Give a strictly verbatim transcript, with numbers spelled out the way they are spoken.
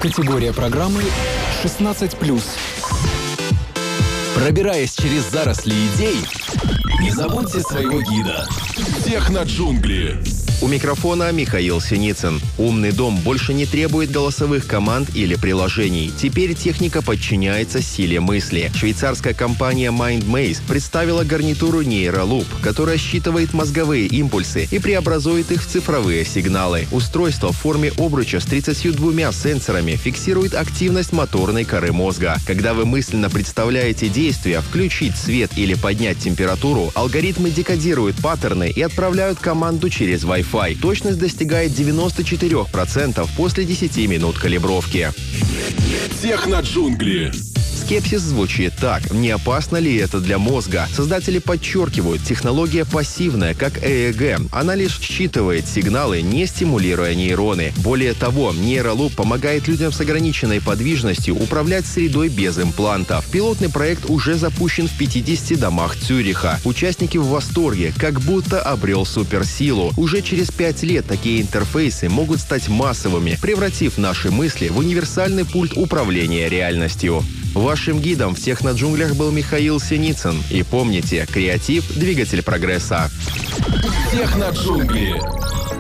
Категория программы шестнадцать плюс. Пробираясь через заросли идей, не забудьте своего гида. Техноджунгли. У микрофона Михаил Синицын. Умный дом больше не требует голосовых команд или приложений. Теперь техника подчиняется силе мысли. Швейцарская компания MindMaze представила гарнитуру NeuroLoop, которая считывает мозговые импульсы и преобразует их в цифровые сигналы. Устройство в форме обруча с тридцатью двумя сенсорами фиксирует активность моторной коры мозга. Когда вы мысленно представляете действия, включить свет или поднять температуру, алгоритмы декодируют паттерны и отправляют команду через Wi-Fi. Точность достигает девяносто четыре процента после десяти минут калибровки. Техноджунгли. Скепсис звучит так. Не опасно ли это для мозга? Создатели подчеркивают, технология пассивная, как ЭЭГ. Она лишь считывает сигналы, не стимулируя нейроны. Более того, NeuroLoop помогает людям с ограниченной подвижностью управлять средой без имплантов. Пилотный проект уже запущен в пятидесяти домах Цюриха. Участники в восторге, как будто обрел суперсилу. Уже через пять лет такие интерфейсы могут стать массовыми, превратив наши мысли в универсальный пульт управления реальностью. Вашим гидом в техноджунглях был Михаил Синицын. И помните, креатив – двигатель прогресса. Техноджунгли.